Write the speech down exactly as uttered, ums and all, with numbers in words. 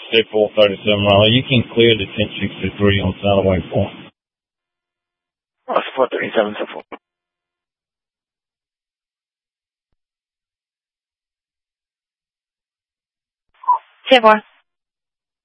C four thirty-seven Raleigh. You can clear the ten sixty-three on Salaway four. Oh, four thirty-seven, so four. C four.